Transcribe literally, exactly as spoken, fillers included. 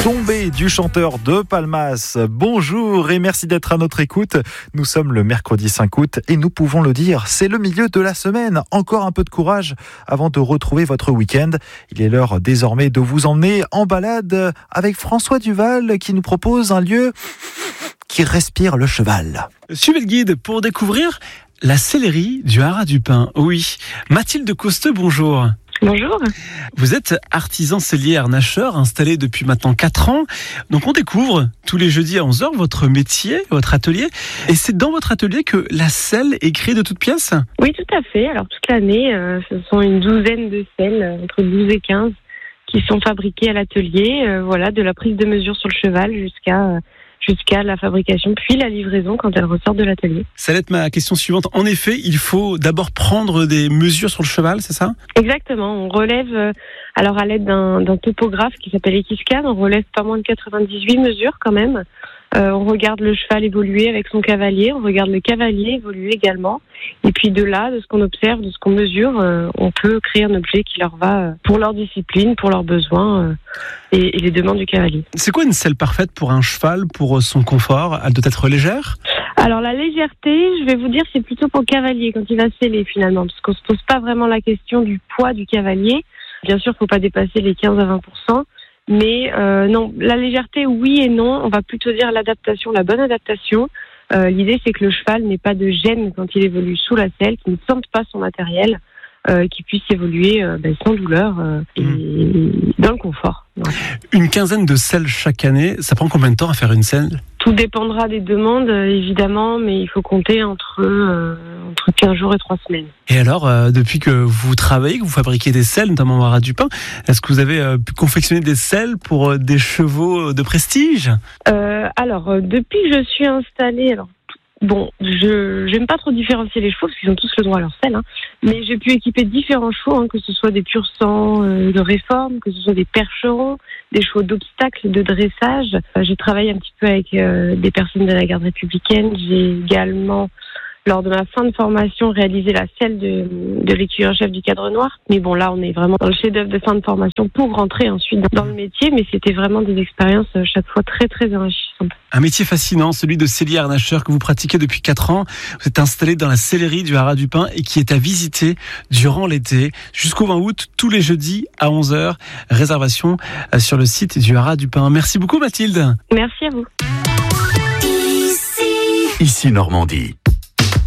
Tombé du chanteur de Palmas. Bonjour et merci d'être à notre écoute. Nous sommes le mercredi cinq août et nous pouvons le dire, c'est le milieu de la semaine. Encore un peu de courage avant de retrouver votre week-end. Il est l'heure désormais de vous emmener en balade avec François Duval qui nous propose un lieu qui respire le cheval. Suivez le guide pour découvrir la sellerie du Haras du Pin. Oui, Mathilde Costeux, bonjour. Bonjour. Vous êtes artisan sellier harnacheur installé depuis maintenant quatre ans. Donc on découvre tous les jeudis à onze heures votre métier, votre atelier. Et c'est dans votre atelier que la selle est créée de toutes pièces ? Oui, tout à fait. Alors toute l'année, euh, ce sont une douzaine de selles, entre douze et quinze, qui sont fabriquées à l'atelier. Euh, voilà, de la prise de mesure sur le cheval jusqu'à... Euh, jusqu'à la fabrication, puis la livraison quand elle ressort de l'atelier. Ça va être ma question suivante. En effet, il faut d'abord prendre des mesures sur le cheval, c'est ça ? Exactement. On relève, euh, alors à l'aide d'un, d'un topographe qui s'appelle Equiscan, on relève pas moins de quatre-vingt-dix-huit mesures quand même. Euh, on regarde le cheval évoluer avec son cavalier, on regarde le cavalier évoluer également. Et puis de là, de ce qu'on observe, de ce qu'on mesure, euh, on peut créer un objet qui leur va euh, pour leur discipline, pour leurs besoins euh, et, et les demandes du cavalier. C'est quoi une selle parfaite pour un cheval, pour son confort ? Elle doit être légère ? Alors la légèreté, je vais vous dire, c'est plutôt pour le cavalier quand il va seller finalement, parce qu'on se pose pas vraiment la question du poids du cavalier. Bien sûr, il faut pas dépasser les quinze à vingt pour cent. Mais euh, non, la légèreté, oui et non. On va plutôt dire l'adaptation, la bonne adaptation. Euh, l'idée, c'est que le cheval n'ait pas de gêne quand il évolue sous la selle, qu'il ne sente pas son matériel, euh, qu'il puisse évoluer euh, ben, sans douleur euh, et mmh. dans le confort. Ouais. Une quinzaine de selles chaque année, ça prend combien de temps à faire une selle ? Tout dépendra des demandes, euh, évidemment, mais il faut compter entre, euh, entre quinze jours et trois semaines. Et alors, euh, depuis que vous travaillez, que vous fabriquez des selles, notamment au Haras du Pin, est-ce que vous avez euh, pu confectionner des selles pour euh, des chevaux de prestige ? euh, Alors, euh, depuis que je suis installée... Alors, Bon, je j'aime pas trop différencier les chevaux parce qu'ils ont tous le droit à leur selle, hein. Mais j'ai pu équiper différents chevaux, hein, que ce soit des pur sang euh, de réforme, que ce soit des percherons, des chevaux d'obstacle, de dressage. Euh, j'ai travaillé un petit peu avec euh, des personnes de la garde républicaine. J'ai également, lors de ma fin de formation, réalisé la selle de, de l'écuyer en chef du Cadre Noir. Mais bon, là, on est vraiment dans le chef-d'œuvre de fin de formation pour rentrer ensuite dans le métier. Mais c'était vraiment des expériences chaque fois très, très enrichissantes. Un métier fascinant, celui de sellier harnacheur que vous pratiquez depuis quatre ans. Vous êtes installé dans la sellerie du Haras du Pin et qui est à visiter durant l'été jusqu'au vingt août, tous les jeudis à onze heures. Réservation sur le site du Haras du Pin. Merci beaucoup Mathilde. Merci à vous. Ici, Ici Normandie.